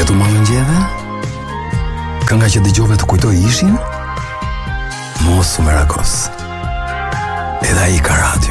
Vetu ma mëngjeve? Kënga që dëgjove të kujtoj ishin? Mos u merakos. Edhe ai ka radhë.